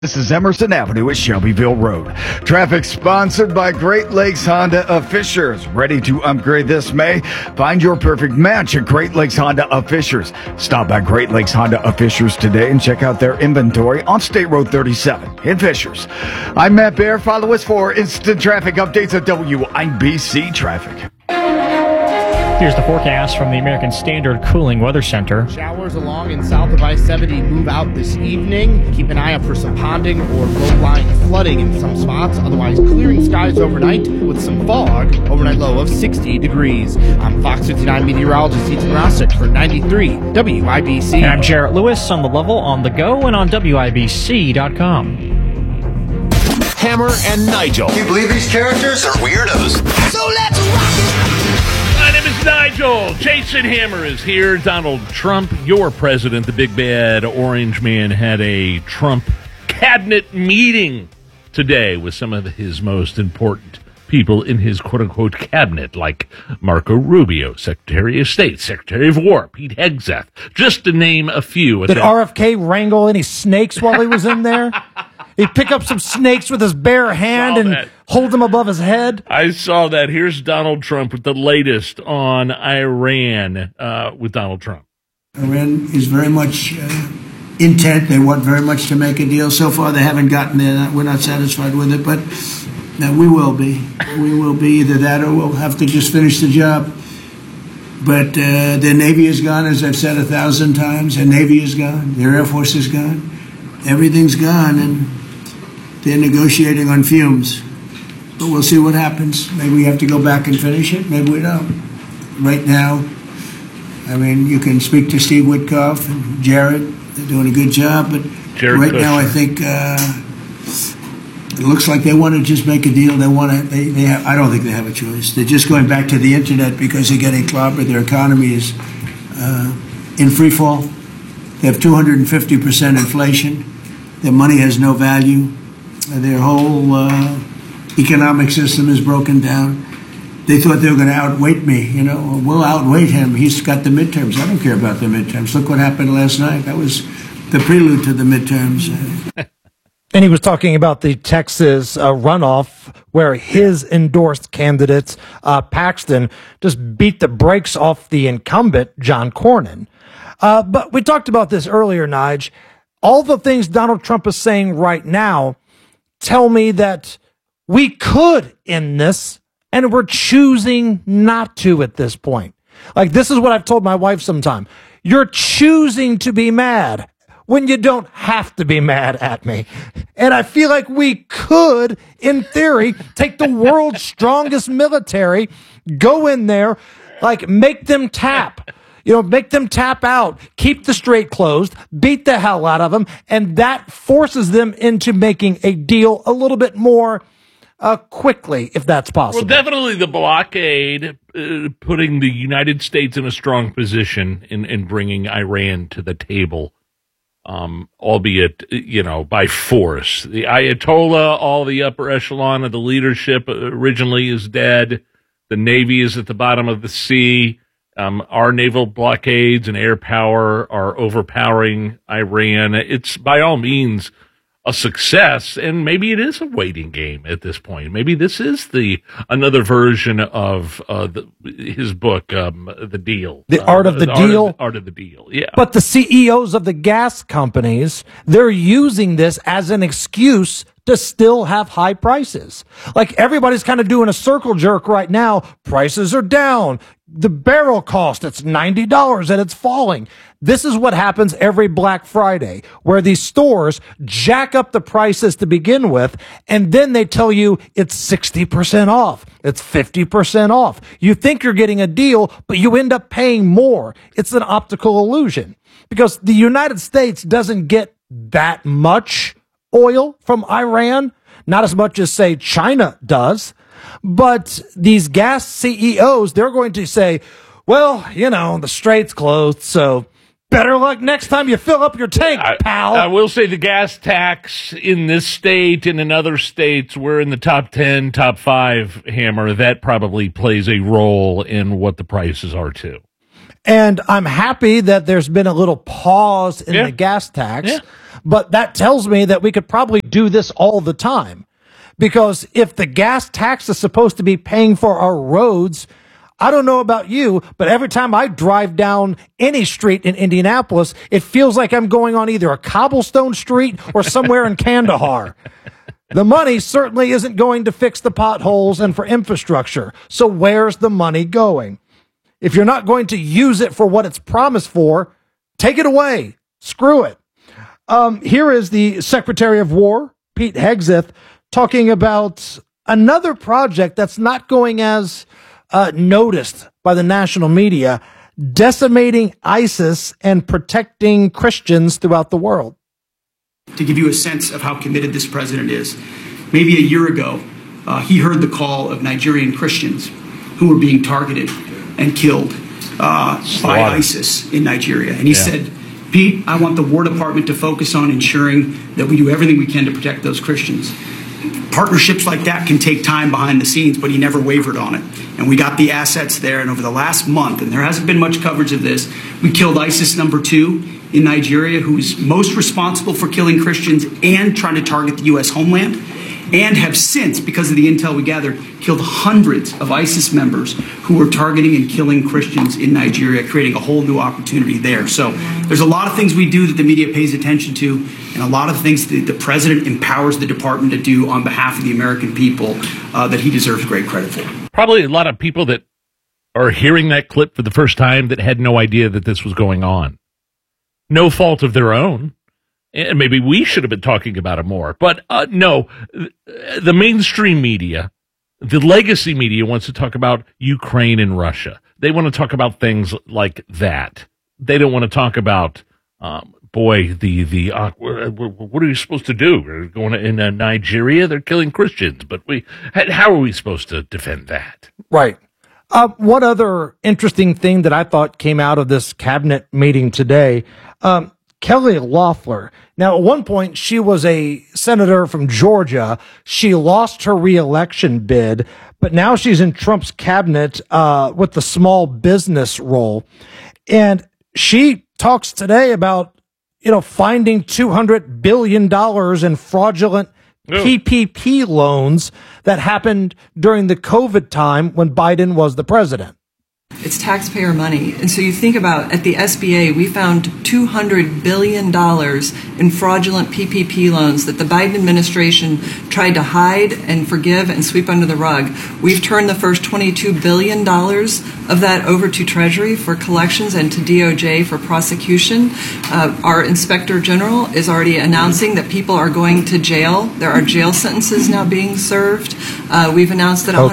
This is Emerson Avenue at Shelbyville Road. Traffic sponsored by Great Lakes Honda of Fishers. Ready to upgrade this May? Find your perfect match at Great Lakes Honda of Fishers. Stop by Great Lakes Honda of Fishers today and check out their inventory on State Road 37 in Fishers. I'm Matt Baer. Follow us for instant traffic updates at WIBC Traffic. Here's the forecast from the American Standard Cooling Weather Center. Showers along in south of I-70 move out this evening. Keep an eye out for some ponding or low-lying flooding in some spots. Otherwise, clearing skies overnight with some fog. Overnight low of 60 degrees. I'm Fox 59 meteorologist Ethan Rossick for 93 WIBC. And I'm Jarrett Lewis on the level, on the go, and on WIBC.com. Hammer and Nigel. Can you believe these characters are weirdos? So let's rock it! My name is Nigel. Jason Hammer is here. Donald Trump, your president, the big bad orange man, had a Trump cabinet meeting today with some of his most important people in his quote-unquote cabinet, like Marco Rubio, Secretary of State, Secretary of War, Pete Hegseth, just to name a few. Did RFK wrangle any snakes while he was in there? He'd pick up some snakes with his bare hand and hold them above his head. I saw that. Here's Donald Trump with the latest on Iran with Donald Trump. Iran is very much intent. They want very much to make a deal. So far, they haven't gotten there. We're not satisfied with it, but we will be. We will be either that or we'll have to just finish the job. But their Navy is gone, as I've said 1,000 times. Their Navy is gone. Their Air Force is gone. Everything's gone, and they're negotiating on fumes. But we'll see what happens. Maybe we have to go back and finish it. Maybe we don't. Right now, I mean, you can speak to Steve Witkoff and Jared. They're doing a good job. But Jared right Kushner. now, I think it looks like they want to just make a deal. They want to. They have, I don't think they have a choice. They're just going back to the internet because they're getting clobbered. Their economy is in free fall. They have 250% inflation. Their money has no value. Their whole economic system is broken down. They thought they were going to outweight me. You know, we'll outweight him. He's got the midterms. I don't care about the midterms. Look what happened last night. That was the prelude to the midterms. And he was talking about the Texas runoff where his endorsed candidate, Paxton, just beat the brakes off the incumbent, John Cornyn. But we talked about this earlier, Nige. All the things Donald Trump is saying right now tell me that we could end this, and we're choosing not to at this point. Like, this is what I've told my wife sometime. You're choosing to be mad when you don't have to be mad at me. And I feel like we could, in theory, take the world's strongest military, go in there, like, make them tap. You know, make them tap out, keep the strait closed, beat the hell out of them, and that forces them into making a deal a little bit more quickly, if that's possible. Well, definitely the blockade, putting the United States in a strong position in bringing Iran to the table, albeit, you know, by force. The Ayatollah, all the upper echelon of the leadership originally is dead. The Navy is at the bottom of the sea. Our naval blockades and air power are overpowering Iran. It's by all means a success, and maybe it is a waiting game at this point. Maybe this is another version of his book, The Deal. The Art of the Deal? Art of the Deal, yeah. But the CEOs of the gas companies, they're using this as an excuse to still have high prices. Like, everybody's kind of doing a circle jerk right now. Prices are down. The barrel cost, it's $90 and it's falling. This is what happens every Black Friday, where these stores jack up the prices to begin with, and then they tell you it's 60% off. It's 50% off. You think you're getting a deal, but you end up paying more. It's an optical illusion because the United States doesn't get that much oil from Iran, not as much as, say, China does. But these gas CEOs, they're going to say, well, you know, the strait's closed, so better luck next time you fill up your tank, pal. I will say the gas tax in this state and in other states, we're in the top 10, top 5, Hammer. That probably plays a role in what the prices are, too. And I'm happy that there's been a little pause in the gas tax. Yeah. but that tells me that we could probably do this all the time. Because if the gas tax is supposed to be paying for our roads, I don't know about you, but every time I drive down any street in Indianapolis, it feels like I'm going on either a cobblestone street or somewhere in Kandahar. The money certainly isn't going to fix the potholes and for infrastructure. So where's the money going? If you're not going to use it for what it's promised for, take it away. Screw it. Here is the Secretary of War, Pete Hegseth, talking about another project that's not going as noticed by the national media, decimating ISIS and protecting Christians throughout the world. To give you a sense of how committed this president is, maybe a year ago, he heard the call of Nigerian Christians who were being targeted and killed by ISIS in Nigeria. And he said, Pete, I want the War Department to focus on ensuring that we do everything we can to protect those Christians. Partnerships like that can take time behind the scenes, but he never wavered on it. And we got the assets there. And over the last month, and there hasn't been much coverage of this, we killed ISIS #2 in Nigeria, who's most responsible for killing Christians and trying to target the U.S. homeland, and have since, because of the intel we gathered, killed hundreds of ISIS members who were targeting and killing Christians in Nigeria, creating a whole new opportunity there. So there's a lot of things we do that the media pays attention to, and a lot of things that the president empowers the department to do on behalf of the American people that he deserves great credit for. Probably a lot of people that are hearing that clip for the first time that had no idea that this was going on. No fault of their own. And maybe we should have been talking about it more. But no, the mainstream media, the legacy media wants to talk about Ukraine and Russia. They want to talk about things like that. They don't want to talk about, what are you supposed to do? We're going in Nigeria, they're killing Christians. But how are we supposed to defend that? Right. One other interesting thing that I thought came out of this cabinet meeting today, Kelly Loeffler. Now, at one point, she was a senator from Georgia. She lost her reelection bid, but now she's in Trump's cabinet with the small business role. And she talks today about, finding $200 billion in fraudulent PPP loans that happened during the COVID time when Biden was the president. It's taxpayer money. And so you think about, at the SBA, we found $200 billion in fraudulent PPP loans that the Biden administration tried to hide and forgive and sweep under the rug. We've turned the first $22 billion of that over to Treasury for collections and to DOJ for prosecution. Our Inspector General is already announcing that people are going to jail. There are jail sentences now being served. We've announced that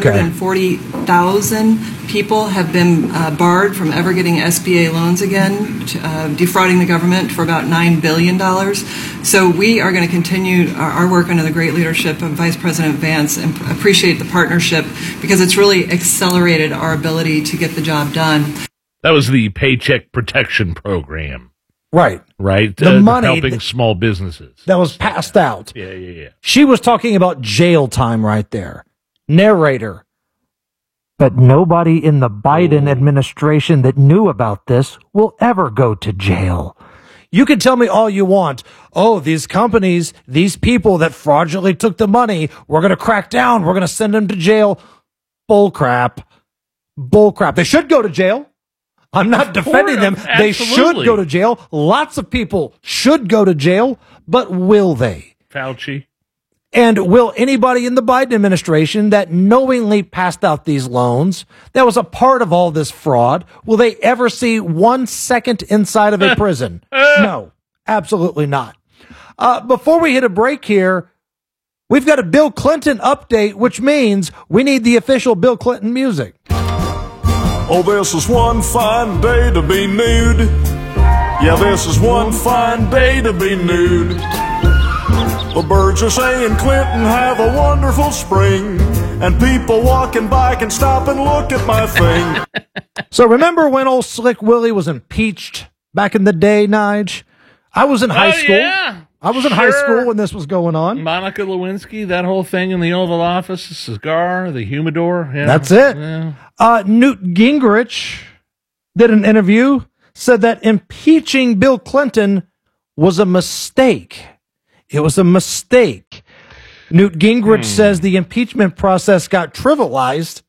140,000 people have been barred from ever getting SBA loans again, defrauding the government for about $9 billion. So we are going to continue our work under the great leadership of Vice President Vance and appreciate the partnership because it's really accelerated our ability to get the job done. That was the Paycheck Protection Program. Right. The money helping small businesses. That was passed out. Yeah. She was talking about jail time right there. Narrator. But nobody in the Biden administration that knew about this will ever go to jail. You can tell me all you want. Oh, these companies, these people that fraudulently took the money, we're going to crack down. We're going to send them to jail. Bull crap. They should go to jail. I'm not defending them. Absolutely. They should go to jail. Lots of people should go to jail, but will they? Fauci. And will anybody in the Biden administration that knowingly passed out these loans, that was a part of all this fraud, will they ever see 1 second inside of a prison? No, absolutely not. Before we hit a break here, we've got a Bill Clinton update, which means we need the official Bill Clinton music. Oh, this is one fine day to be nude. Yeah, this is one fine day to be nude. The birds are saying, Clinton, have a wonderful spring. And people walking by can stop and look at my thing. So remember when old Slick Willie was impeached back in the day, Nige? I was in high school. Yeah. I was in high school when this was going on. Monica Lewinsky, that whole thing in the Oval Office, the cigar, the humidor. Yeah. That's it. Yeah. Newt Gingrich did an interview, said that impeaching Bill Clinton was a mistake. It was a mistake. Newt Gingrich says the impeachment process got trivialized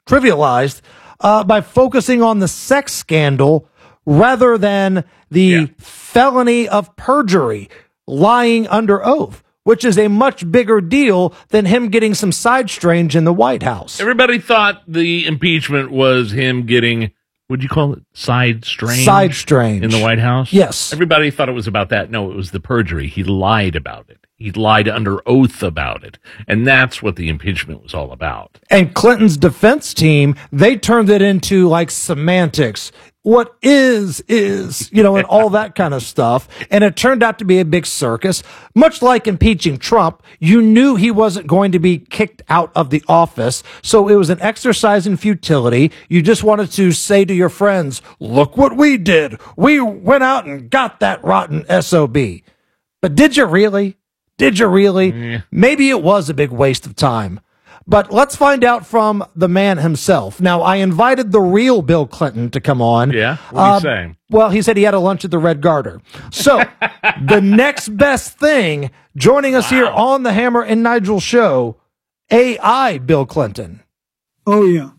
by focusing on the sex scandal rather than the felony of perjury, lying under oath, which is a much bigger deal than him getting some side strange in the White House. Everybody thought the impeachment was him getting, what'd you call it? Side strange? Side strange. In the White House? Yes. Everybody thought it was about that. No, it was the perjury. He lied about it. He lied under oath about it. And that's what the impeachment was all about. And Clinton's defense team, they turned it into like semantics. What is, and all that kind of stuff. And it turned out to be a big circus. Much like impeaching Trump, you knew he wasn't going to be kicked out of the office. So it was an exercise in futility. You just wanted to say to your friends, look what we did. We went out and got that rotten SOB. But did you really? Did you really? Yeah. Maybe it was a big waste of time. But let's find out from the man himself. Now, I invited the real Bill Clinton to come on. Yeah? What did he say? Well, he said he had a lunch at the Red Garter. So, the next best thing, joining us here on the Hammer and Nigel show, AI Bill Clinton. Oh, yeah.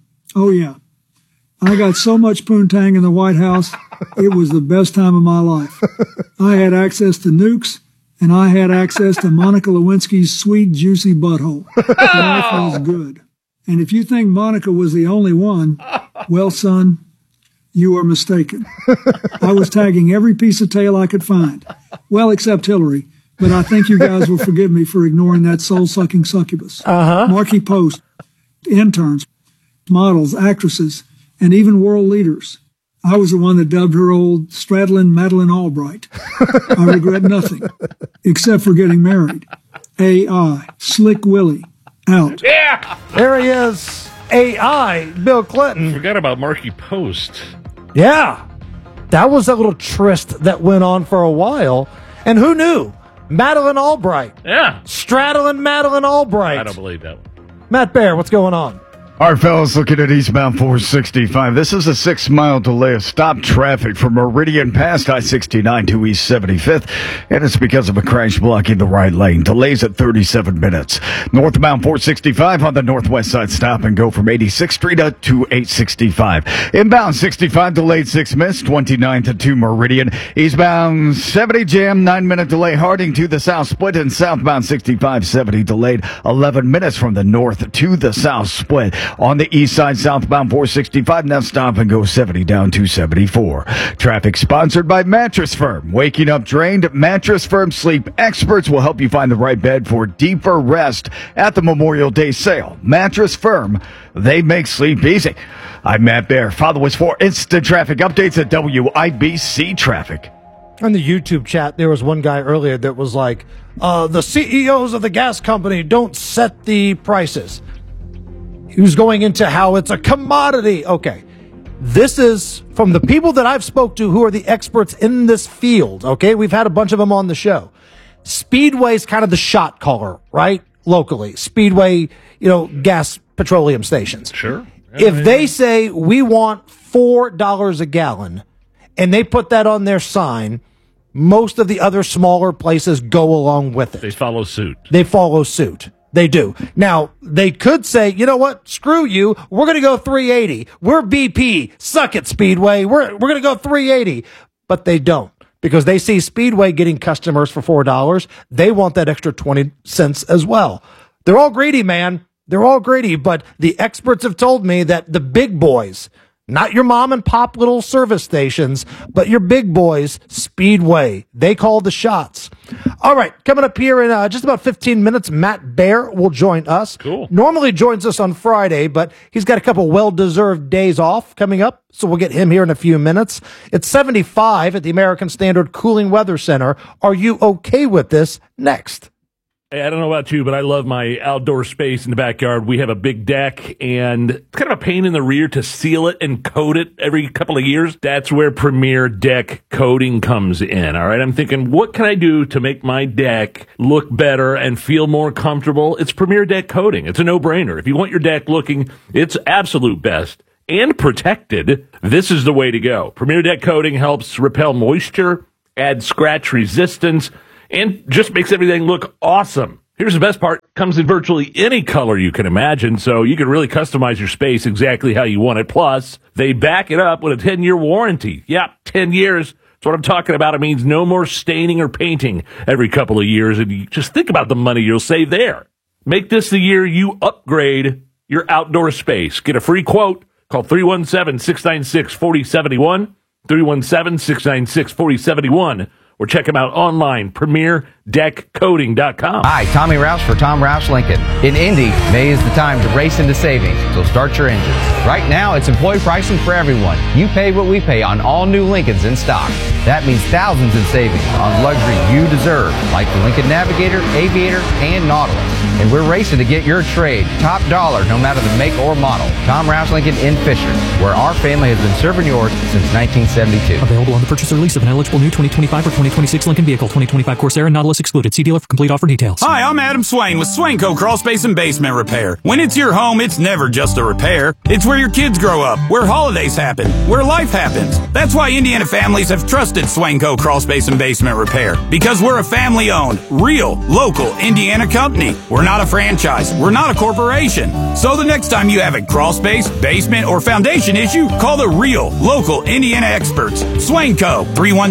I got so much poontang in the White House, it was the best time of my life. I had access to nukes, and I had access to Monica Lewinsky's sweet, juicy butthole. Life was good. And if you think Monica was the only one, well, son, you are mistaken. I was tagging every piece of tail I could find. Well, except Hillary. But I think you guys will forgive me for ignoring that soul-sucking succubus. Marquee Post, interns, models, actresses, and even world leaders. I was the one that dubbed her old straddling Madeleine Albright. I regret nothing, except for getting married. AI, Slick Willie, out. Yeah! There he is. AI Bill Clinton. Forgot about Marquee Post. Yeah. That was a little tryst that went on for a while. And who knew? Madeleine Albright. Yeah. Straddling Madeleine Albright. I don't believe that one. Matt Baer, what's going on? All right, fellas, looking at eastbound 465. This is a 6-mile delay of stop traffic from Meridian past I-69 to East 75th, and it's because of a crash blocking the right lane. Delays at 37 minutes. Northbound 465 on the northwest side, stop and go from 86th Street up to 865. Inbound 65 delayed 6 minutes, 29 to 2 Meridian. Eastbound 70 jam, 9-minute delay Harding to the south split, and southbound 65 70 delayed 11 minutes from the north to the south split. On the east side, southbound 465, now stop and go 70 down to 74. Traffic sponsored by Mattress Firm. Waking up drained? Mattress Firm sleep experts will help you find the right bed for deeper rest at the Memorial Day sale. Mattress Firm, they make sleep easy. I'm Matt Baer. Follow us for instant traffic updates at WIBC Traffic. On the YouTube chat, there was one guy earlier that was like, the CEOs of the gas company don't set the prices. He was going into how it's a commodity. Okay. This is from the people that I've spoke to who are the experts in this field. Okay. We've had a bunch of them on the show. Speedway's kind of the shot caller, right? Locally. Speedway, gas petroleum stations. Sure. If they say we want $4 a gallon and they put that on their sign, most of the other smaller places go along with it. They follow suit. They do. Now, they could say, you know what? Screw you. We're going to go 380. We're BP. Suck it, Speedway. We're going to go 380. But they don't, because they see Speedway getting customers for $4. They want that extra 20 cents as well. They're all greedy, man. They're all greedy. But the experts have told me that the big boys, not your mom and pop little service stations, but your big boys, Speedway. They call the shots. All right, coming up here in just about 15 minutes, Matt Baer will join us. Cool. Normally joins us on Friday, but he's got a couple well-deserved days off coming up, so we'll get him here in a few minutes. It's 75 at the American Standard Cooling Weather Center. Are you okay with this? Next. Hey, I don't know about you, but I love my outdoor space in the backyard. We have a big deck, and it's kind of a pain in the rear to seal it and coat it every couple of years. That's where Premier Deck Coating comes in, all right? I'm thinking, what can I do to make my deck look better and feel more comfortable? It's Premier Deck Coating. It's a no-brainer. If you want your deck looking its absolute best and protected, this is the way to go. Premier Deck Coating helps repel moisture adds scratch resistance, and just makes everything look awesome. Here's the best part. Comes in virtually any color you can imagine, so you can really customize your space exactly how you want it. Plus, they back it up with a 10-year warranty. Yep, 10 years. That's what I'm talking about. It means no more staining or painting every couple of years, and you just think about the money you'll save there. Make this the year you upgrade your outdoor space. Get a free quote. Call 317-696-4071, 317-696-4071, or check them out online, PremierDeckCoating.com. Hi, Tommy Roush for Tom Roush Lincoln. In Indy, May is the time to race into savings, so start your engines. Right now, it's employee pricing for everyone. You pay what we pay on all new Lincolns in stock. That means thousands in savings on luxury you deserve, like the Lincoln Navigator, Aviator, and Nautilus. And we're racing to get your trade top dollar, no matter the make or model. Tom Roush Lincoln in Fishers, where our family has been serving yours since 1972. Available on the purchase or lease of an eligible new 2025 or 2026 Lincoln vehicle. 2025 Corsair and Nautilus excluded. See dealer for complete offer details. Hi, I'm Adam Swain with Swainco Crawl Space and Basement Repair. When it's your home, it's never just a repair. It's where your kids grow up, where holidays happen, where life happens. That's why Indiana families have trusted Swainco Crawl Space and Basement Repair. Because we're a family-owned, real, local Indiana company. We're not a franchise. We're not a corporation. So the next time you have a crawl space, basement, or foundation issue, call the real, local Indiana experts. Swainco,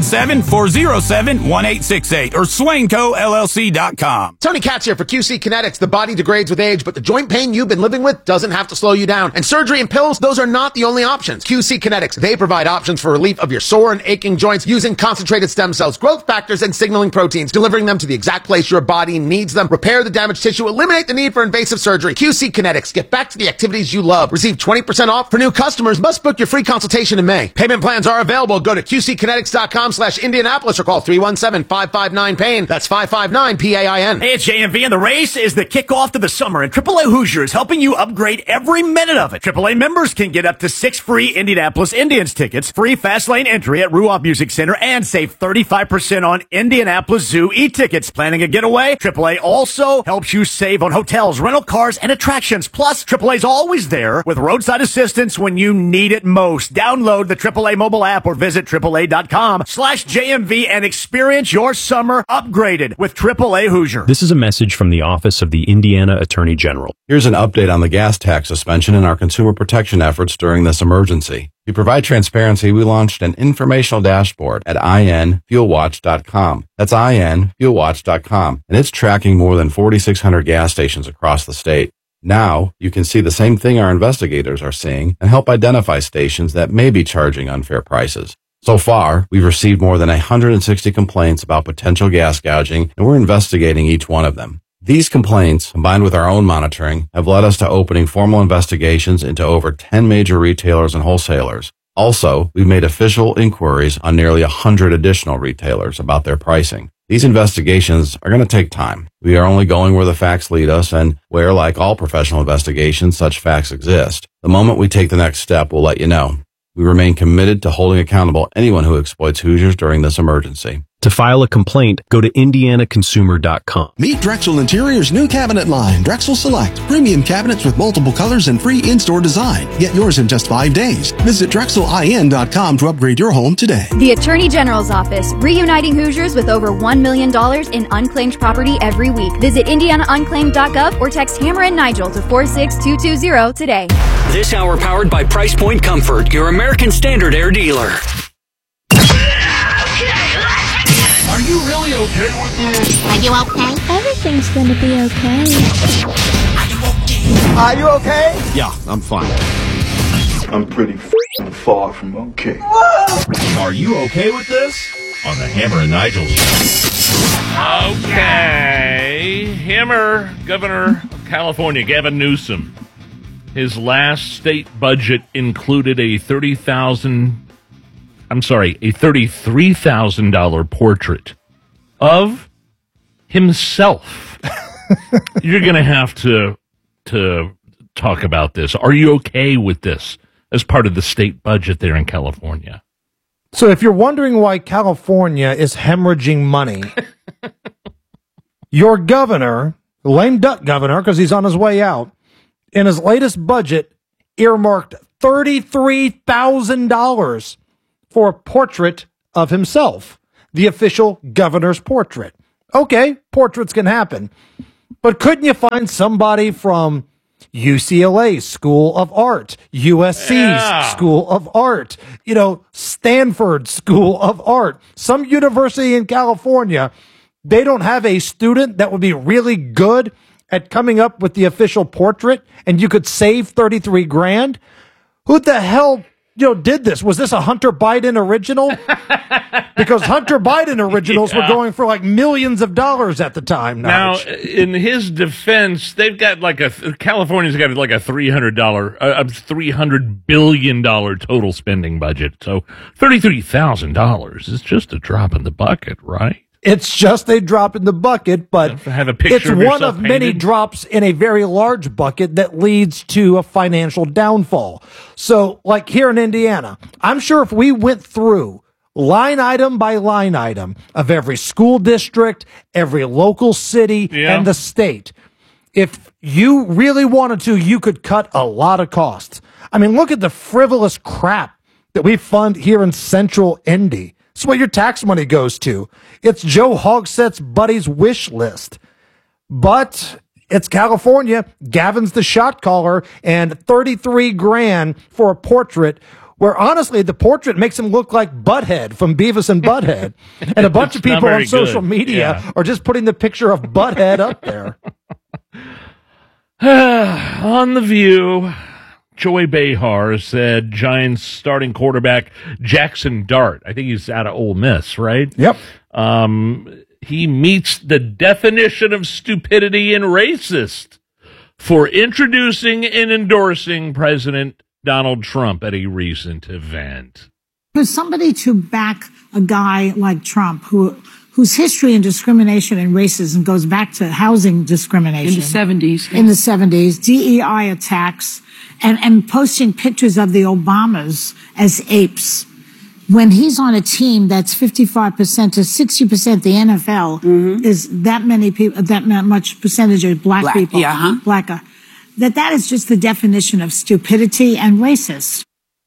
317-407-1868 or SwaincoLLC.com. Tony Katz here for QC Kinetics. The body degrades with age, but the joint pain you've been living with doesn't have to slow you down. And surgery and pills, those are not the only options. QC Kinetics, they provide options for relief of your sore and aching joints using concentrated stem cells, growth factors, and signaling proteins, delivering them to the exact place your body needs them, repair the damaged tissue, eliminate the need for invasive surgery. QC Kinetics, get back to the activities you love. Receive 20% off for new customers. Must book your free consultation in May. Payment plans are available. Go to QCkinetics.com/Indianapolis or call 317-559-PAIN. That's 559-PAIN. Hey, it's JMV, and the race is the kickoff to the summer, and AAA Hoosier is helping you upgrade every minute of it. AAA members can get up to 6 free Indianapolis Indians tickets, free fast lane entry at Ruoff Music Center, and save 35% on Indianapolis Zoo e-tickets. Planning a getaway? AAA also helps you save on hotels, rental cars, and attractions. Plus, AAA's always there with roadside assistance when you need it most. Download the AAA mobile app or visit AAA.com/JMV and experience your summer upgraded with AAA Hoosier. This is a message from the Office of the Indiana Attorney General. Here's an update on the gas tax suspension and our consumer protection efforts during this emergency. To provide transparency, we launched an informational dashboard at infuelwatch.com. That's infuelwatch.com, and it's tracking more than 4,600 gas stations across the state. Now, you can see the same thing our investigators are seeing and help identify stations that may be charging unfair prices. So far, we've received more than 160 complaints about potential gas gouging, and we're investigating each one of them. These complaints, combined with our own monitoring, have led us to opening formal investigations into over 10 major retailers and wholesalers. Also, we've made official inquiries on nearly 100 additional retailers about their pricing. These investigations are going to take time. We are only going where the facts lead us and where, like all professional investigations, such facts exist. The moment we take the next step, we'll let you know. We remain committed to holding accountable anyone who exploits Hoosiers during this emergency. To file a complaint, go to indianaconsumer.com. Meet Drexel Interior's new cabinet line, Drexel Select. Premium cabinets with multiple colors and free in-store design. Get yours in just 5 days. Visit DrexelIN.com to upgrade your home today. The Attorney General's Office, reuniting Hoosiers with over $1 million in unclaimed property every week. Visit IndianaUnclaimed.gov or text Hammer and Nigel to 46220 today. This hour powered by Price Point Comfort, your American Standard Air dealer. Are you really okay with this? Are you okay? Everything's gonna be okay. Are you okay? Yeah, I'm fine. I'm pretty far from okay. Are you okay with this? On the Hammer and Nigel show. Okay. Hammer, Governor of California, Gavin Newsom. His last state budget included a $33,000 portrait of himself. You're going to have to talk about this. Are you okay with this as part of the state budget there in California? So if you're wondering why California is hemorrhaging money, your governor, the lame duck governor, because he's on his way out, in his latest budget, earmarked $33,000 for a portrait of himself. the official governor's portrait. Okay, portraits can happen. But couldn't you find somebody from UCLA School of Art, USC School of Art, Stanford School of Art, some university in California? They don't have a student that would be really good at coming up with the official portrait, and you could save $33,000. Who the hell, did this? Was this a Hunter Biden original? Because Hunter Biden originals were going for like millions of dollars at the time. Now, in his defense, they've got California's got like a $300 billion total spending budget. So $33,000 is just a drop in the bucket, right? It's just a drop in the bucket, but have a picture it's of one of many drops in a very large bucket that leads to a financial downfall. So, like here in Indiana, I'm sure if we went through line item by line item of every school district, every local city, and the state, if you really wanted to, you could cut a lot of costs. I mean, look at the frivolous crap that we fund here in Central Indy. It's what your tax money goes to. It's Joe Hogsett's buddy's wish list. But it's California. Gavin's the shot caller, and $33,000 for a portrait where, honestly, the portrait makes him look like Butthead from Beavis and Butthead. And a bunch of people on social media are just putting the picture of Butthead up there. On The View, Joy Behar said Giants starting quarterback Jackson Dart, I think he's out of Ole Miss, right? Yep. He meets the definition of stupidity and racist for introducing and endorsing President Donald Trump at a recent event. For somebody to back a guy like Trump, whose history in discrimination and racism goes back to housing discrimination. In the 70s. In the 70s, DEI attacks, and posting pictures of the Obamas as apes. When he's on a team that's 55% to 60% the NFL is that many people, that much percentage of black people. Blacker. That is just the definition of stupidity and racist.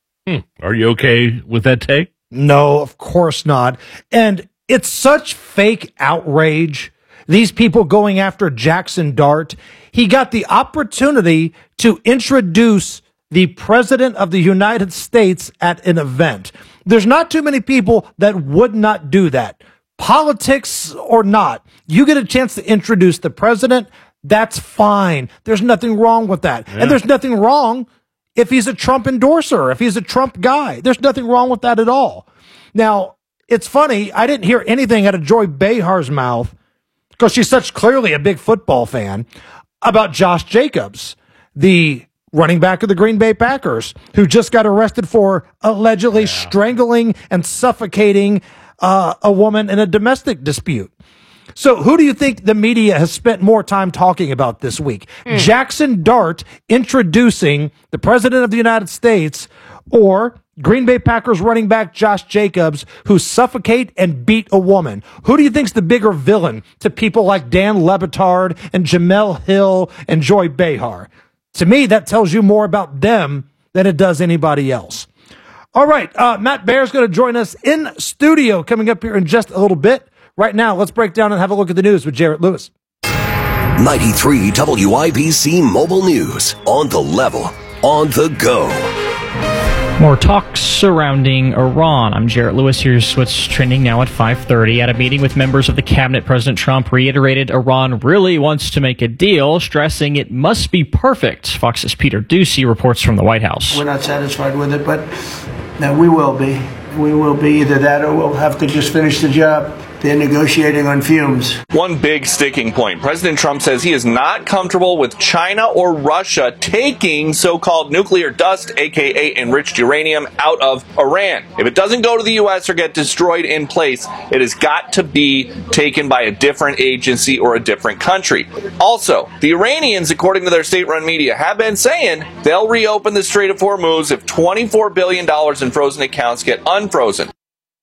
Are you okay with that take? No, of course not. And it's such fake outrage. These people going after Jackson Dart. He got the opportunity to introduce the President of the United States at an event. There's not too many people that would not do that. Politics or not, you get a chance to introduce the president, that's fine. There's nothing wrong with that. Yeah. And there's nothing wrong if he's a Trump endorser, if he's a Trump guy. There's nothing wrong with that at all. Now, it's funny, I didn't hear anything out of Joy Behar's mouth, because she's such clearly a big football fan, about Josh Jacobs, the running back of the Green Bay Packers, who just got arrested for allegedly strangling and suffocating a woman in a domestic dispute. So who do you think the media has spent more time talking about this week? Jackson Dart introducing the President of the United States, or Green Bay Packers running back Josh Jacobs, who suffocate and beat a woman? Who do you think's the bigger villain to people like Dan Le Batard and Jamel Hill and Joy Behar? To me, that tells you more about them than it does anybody else. All right, Matt Baer's going to join us in studio coming up here in just a little bit. Right now, let's break down and have a look at the news with Jarrett Lewis. 93 WIBC Mobile News. On the level, on the go. More talks surrounding Iran. I'm Jarrett Lewis. Here's what's trending now at 5:30. At a meeting with members of the cabinet, President Trump reiterated Iran really wants to make a deal, stressing it must be perfect. Fox's Peter Doocy reports from the White House. We're not satisfied with it, but we will be. We will be either that or we'll have to just finish the job. They're negotiating on fumes. One big sticking point. President Trump says he is not comfortable with China or Russia taking so-called nuclear dust, aka enriched uranium, out of Iran. If it doesn't go to the U.S. or get destroyed in place, it has got to be taken by a different agency or a different country. Also, the Iranians, according to their state-run media, have been saying they'll reopen the Strait of Hormuz if $24 billion in frozen accounts get unfrozen.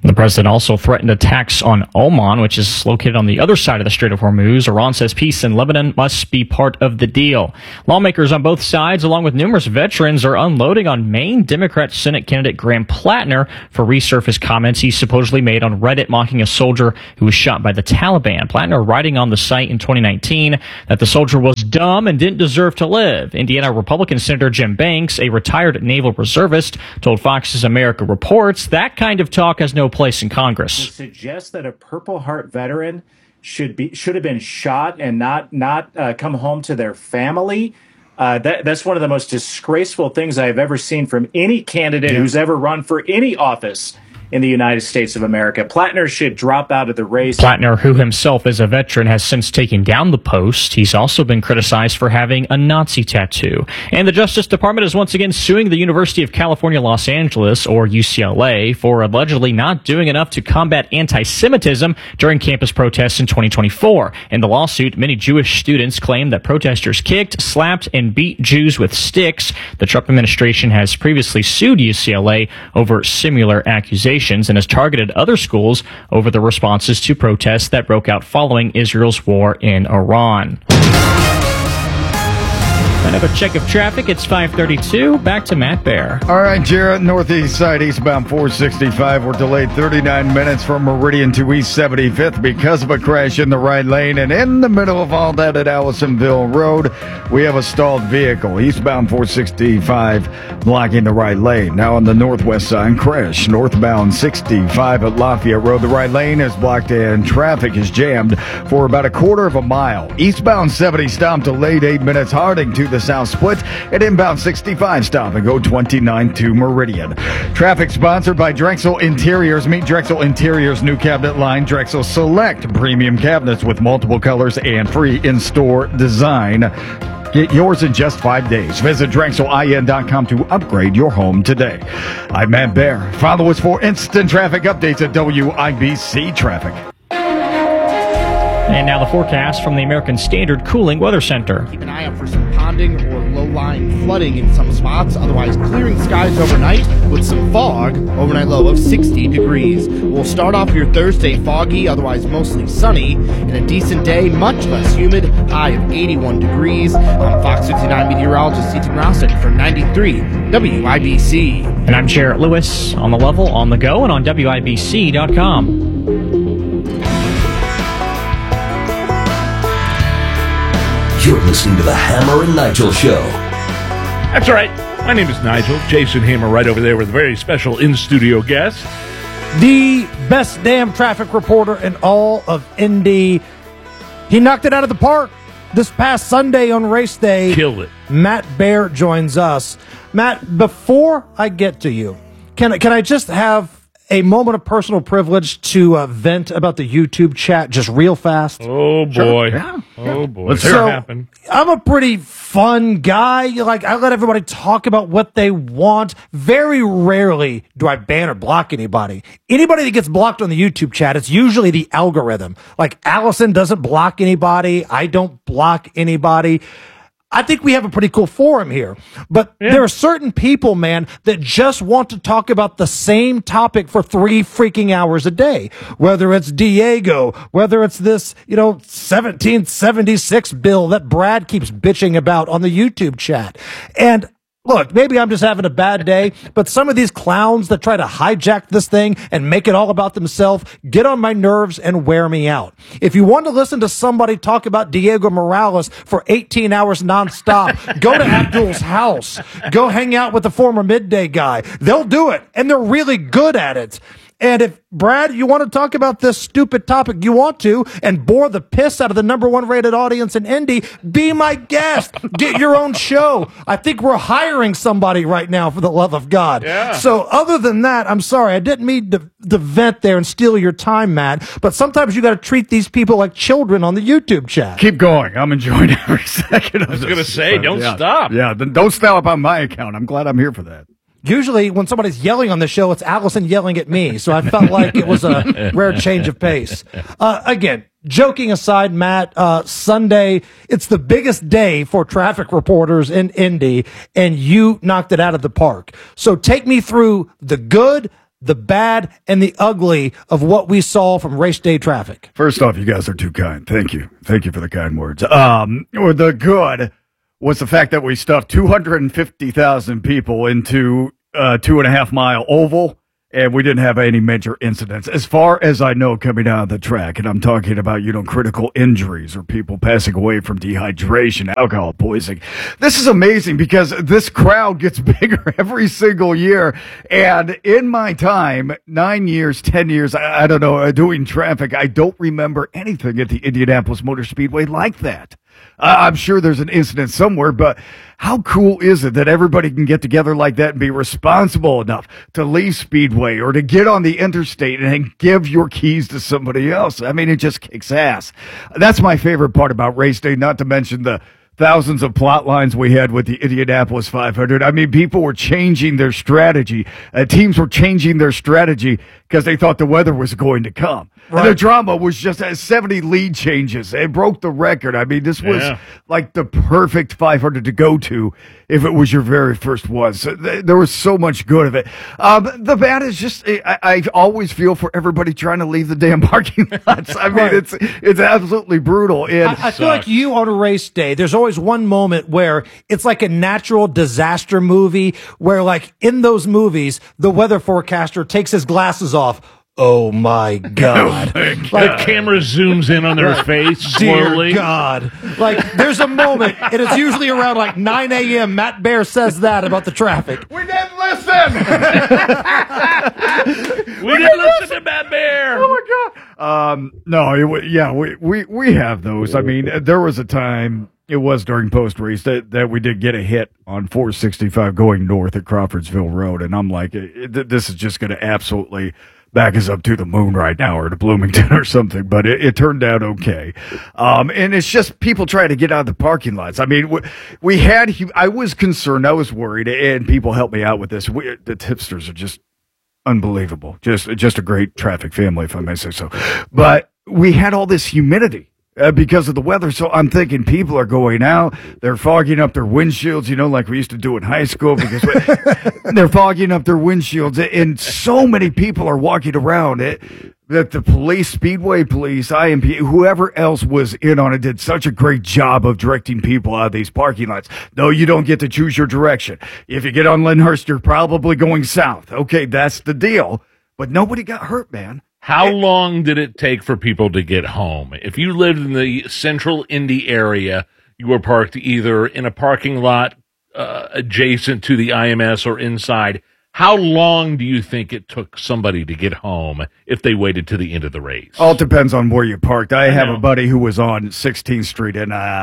The president also threatened attacks on Oman, which is located on the other side of the Strait of Hormuz. Iran says peace in Lebanon must be part of the deal. Lawmakers on both sides, along with numerous veterans, are unloading on Maine Democrat Senate candidate Graham Plattner for resurfaced comments he supposedly made on Reddit mocking a soldier who was shot by the Taliban. Plattner writing on the site in 2019 that the soldier was dumb and didn't deserve to live. Indiana Republican Senator Jim Banks, a retired naval reservist, told Fox's America Reports that kind of talk has no place in Congress. Suggest that a Purple Heart veteran should have been shot and not come home to their family. That's one of the most disgraceful things I've ever seen from any candidate who's ever run for any office in the United States of America. Plattner should drop out of the race. Plattner, who himself is a veteran, has since taken down the post. He's also been criticized for having a Nazi tattoo. And the Justice Department is once again suing the University of California, Los Angeles, or UCLA, for allegedly not doing enough to combat anti-Semitism during campus protests in 2024. In the lawsuit, many Jewish students claim that protesters kicked, slapped, and beat Jews with sticks. The Trump administration has previously sued UCLA over similar accusations and has targeted other schools over the responses to protests that broke out following Israel's war in Iran. Another check of traffic. It's 5:32. Back to Matt Bear. All right, Jared. Northeast side, eastbound 465. We're delayed 39 minutes from Meridian to East 75th because of a crash in the right lane. And in the middle of all that at Allisonville Road, we have a stalled vehicle. Eastbound 465 blocking the right lane. Now on the northwest side, crash. Northbound 65 at Lafayette Road. The right lane is blocked and traffic is jammed for about a quarter of a mile. Eastbound 70 stop delayed 8 minutes. Harding to the south split, and inbound 65 stop and go 29 to Meridian. Traffic sponsored by Drexel Interiors. Meet Drexel Interiors' new cabinet line, Drexel Select premium cabinets with multiple colors and free in-store design. Get yours in just 5 days. Visit DrexelIN.com to upgrade your home today. I'm Matt Bear. Follow us for instant traffic updates at WIBC Traffic. And now the forecast from the American Standard Cooling Weather Center. Keep an eye out for some ponding or low-lying flooding in some spots. Otherwise, clearing skies overnight with some fog. Overnight low of 60 degrees. We'll start off your Thursday foggy, otherwise mostly sunny. And a decent day, much less humid. High of 81 degrees. I'm Fox 59 meteorologist Ethan Rosset for 93 WIBC. And I'm Jarrett Lewis on the level, on the go, and on WIBC.com. You're listening to the Hammer and Nigel Show. That's right. My name is Nigel. Jason Hammer right over there with a very special in-studio guest. The best damn traffic reporter in all of Indy. He knocked it out of the park this past Sunday on race day. Killed it. Matt Bear joins us. Matt, before I get to you, can I just have a moment of personal privilege to vent about the YouTube chat just real fast? Oh, boy. Sure. Yeah. Oh, boy. Let's hear it happen. I'm a pretty fun guy. Like, I let everybody talk about what they want. Very rarely do I ban or block anybody. Anybody that gets blocked on the YouTube chat, it's usually the algorithm. Like, Allison doesn't block anybody. I don't block anybody. I think we have a pretty cool forum here, but there are certain people, man, that just want to talk about the same topic for 3 freaking hours a day. Whether it's Diego, whether it's this, 1776 bill that Brad keeps bitching about on the YouTube chat. And look, maybe I'm just having a bad day, but some of these clowns that try to hijack this thing and make it all about themselves get on my nerves and wear me out. If you want to listen to somebody talk about Diego Morales for 18 hours nonstop, go to Abdul's house. Go hang out with the former midday guy. They'll do it, and they're really good at it. And if, Brad, you want to talk about this stupid topic, you want to, and bore the piss out of the #1 rated audience in Indy, be my guest. Get your own show. I think we're hiring somebody right now, for the love of God. Yeah. So other than that, I'm sorry. I didn't mean to vent there and steal your time, Matt. But sometimes you got to treat these people like children on the YouTube chat. Keep going. I'm enjoying every second of this. I was going to say, don't stop. Yeah, don't stop on my account. I'm glad I'm here for that. Usually when somebody's yelling on the show, it's Allison yelling at me. So I felt like it was a rare change of pace. Again, joking aside, Matt, Sunday, it's the biggest day for traffic reporters in Indy, and you knocked it out of the park. So take me through the good, the bad and the ugly of what we saw from race day traffic. First off, you guys are too kind. Thank you. Thank you for the kind words. Or the good was the fact that we stuffed 250,000 people into a 2.5 mile oval, and we didn't have any major incidents, as far as I know, coming out of the track. And I'm talking about, critical injuries or people passing away from dehydration, alcohol poisoning. This is amazing because this crowd gets bigger every single year. And in my time, 9 years, 10 years, I don't know, doing traffic, I don't remember anything at the Indianapolis Motor Speedway like that. I'm sure there's an incident somewhere, but how cool is it that everybody can get together like that and be responsible enough to leave Speedway or to get on the interstate and give your keys to somebody else? I mean, it just kicks ass. That's my favorite part about race day, not to mention the thousands of plot lines we had with the Indianapolis 500. I mean, people were changing their strategy. Teams were changing their strategy because they thought the weather was going to come. Right. And the drama was just 70 lead changes. It broke the record. I mean, this was like the perfect 500 to go to if it was your very first one. So there was so much good of it. The bad is just, I always feel for everybody trying to leave the damn parking lots. I mean, it's absolutely brutal. And I feel like you on a race day, there's always one moment where it's like a natural disaster movie where, like, in those movies, the weather forecaster takes his glasses off. Oh my God. The camera zooms in on their face slowly. Dear God. Like, there's a moment, and it's usually around like 9 a.m. Matt Bear says that about the traffic. We didn't listen! We didn't listen to Matt Bear! Oh my God. We have those. I mean, there was a time, it was during post-race, that we did get a hit on 465 going north at Crawfordsville Road, and I'm like, this is just going to absolutely back us up to the moon right now or to Bloomington or something, but it turned out okay. And it's just people trying to get out of the parking lots. I mean, I was concerned, I was worried, and people helped me out with this. The tipsters are just unbelievable. Just a great traffic family, if I may say so. But we had all this humidity because of the weather. So I'm thinking people are going out, they're fogging up their windshields, like we used to do in high school, because they're fogging up their windshields, and so many people are walking around it that the police, Speedway Police, IMP, whoever else was in on it, did such a great job of directing people out of these parking lots. No, you don't get to choose your direction. If you get on Lyndhurst, you're probably going south. Okay, that's the deal. But nobody got hurt, man. How long did it take for people to get home? If you lived in the central Indy area, you were parked either in a parking lot adjacent to the IMS or inside. How long do you think it took somebody to get home if they waited to the end of the race? All depends on where you parked. I have a buddy who was on 16th Street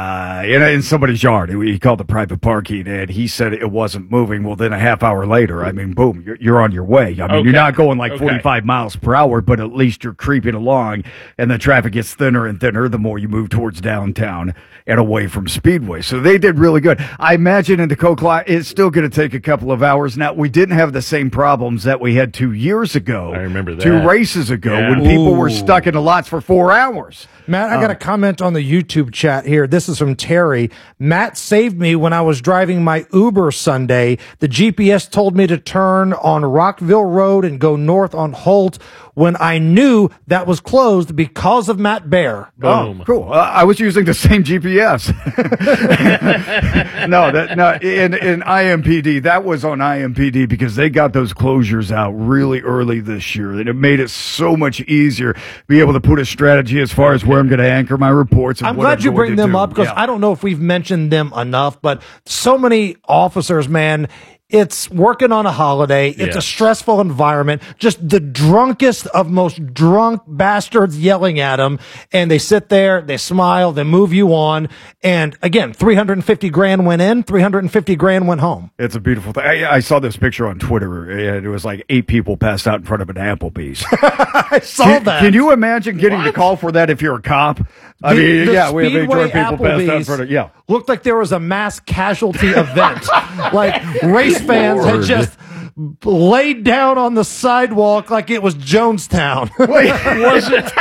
in somebody's yard. He called the private parking, and he said it wasn't moving. Well, then a half hour later, I mean, boom, you're on your way. I mean, you're not going like 45 miles per hour, but at least you're creeping along, and the traffic gets thinner and thinner the more you move towards downtown and away from Speedway. So they did really good. I imagine in the Coke lot, it's still going to take a couple of hours. Now, we didn't have the same problems that we had 2 years ago. I remember that. 2 races ago when people were stuck in the lots for 4 hours. Matt, I got a comment on the YouTube chat here. This is from Terry. Matt saved me when I was driving my Uber Sunday. The GPS told me to turn on Rockville Road and go north on Holt when I knew that was closed because of Matt Bear. Boom. Oh, cool. I was using the same GPS. No, in IMPD, that was on IMPD because they got those closures out really early this year, and it made it so much easier to be able to put a strategy as far as where I'm going to anchor my reports. I'm glad you bring them up because I don't know if we've mentioned them enough, but so many officers, man, it's working on a holiday. It's a stressful environment. Just the drunkest of most drunk bastards yelling at them. And they sit there, they smile, they move you on. And again, 350 grand went in, 350 grand went home. It's a beautiful thing. I saw this picture on Twitter, and it was like 8 people passed out in front of an Applebee's. I saw that. Can you imagine getting the call for that if you're a cop? I mean, we have 8 drunk people passed out in front of, looked like there was a mass casualty event. Like race fans had just laid down on the sidewalk like it was Jonestown. Wait, was it?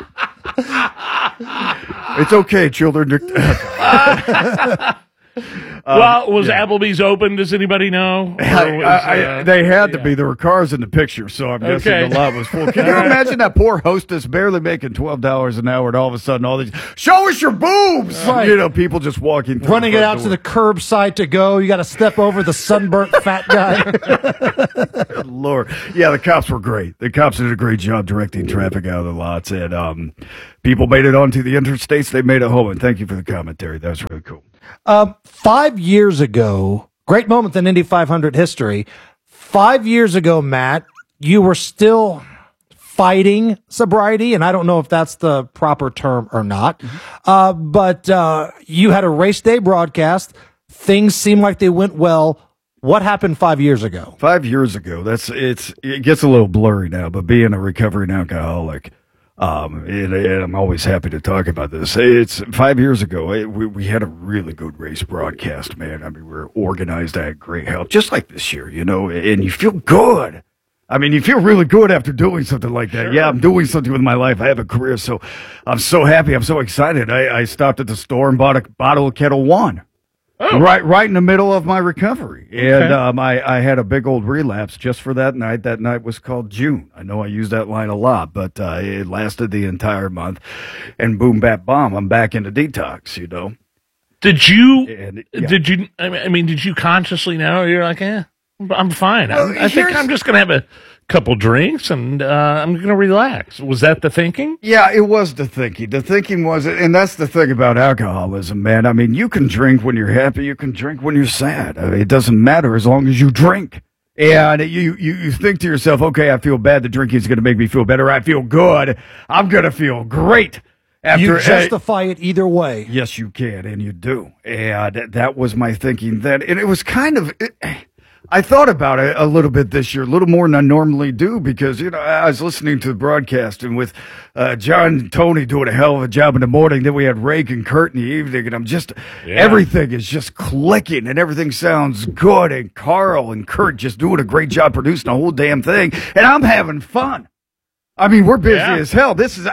It's okay, children. Well, was Applebee's open? Does anybody know? They had to be. There were cars in the picture, so I'm guessing the lot was full. Can you imagine that poor hostess barely making $12 an hour, and all of a sudden all these, show us your boobs! Right. You know, people just walking through. Running it out to the curbside to go. You got to step over the sunburnt fat guy. Lord. Yeah, the cops were great. The cops did a great job directing traffic out of the lots, and people made it onto the interstates. They made it home, and thank you for the commentary. That was really cool. 5 years ago, great moment in Indy 500 history. 5 years ago, Matt, you were still fighting sobriety, and I don't know if that's the proper term or not, but you had a race day broadcast. Things seemed like they went well. What happened 5 years ago? 5 years ago, it gets a little blurry now, but being a recovering alcoholic, and I'm always happy to talk about this. It's 5 years ago. We had a really good race broadcast, man. I mean, we were organized. I had great help, just like this year, you know, and you feel good. I mean, you feel really good after doing something like that. Sure. Yeah, I'm doing something with my life. I have a career, so I'm so happy. I'm so excited. I stopped at the store and bought a bottle of Kettle One. Oh. Right in the middle of my recovery. And I had a big old relapse just for that night. That night was called June. I know I use that line a lot, but it lasted the entire month. And boom, bap, bomb, I'm back into detox, you know. Did you consciously know? You're like, I'm fine. I think I'm just going to have a couple drinks and I'm going to relax. Was that the thinking? Yeah, it was the thinking. The thinking was, and that's the thing about alcoholism, man. I mean, you can drink when you're happy. You can drink when you're sad. I mean, it doesn't matter as long as you drink. And you think to yourself, okay, I feel bad. The drinking is going to make me feel better. I feel good. I'm going to feel great. You justify it either way. Yes, you can, and you do. And that was my thinking then. And it was kind of... I thought about it a little bit this year, a little more than I normally do, because, you know, I was listening to the broadcast and with John and Tony doing a hell of a job in the morning. Then we had Rake and Kurt in the evening, and I'm just, everything is just clicking and everything sounds good. And Carl and Kurt just doing a great job producing the whole damn thing. And I'm having fun. I mean, we're busy as hell.